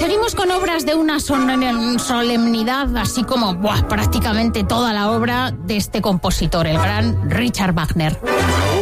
Seguimos con obras de una solemnidad, así como prácticamente toda la obra de este compositor, el gran Richard Wagner.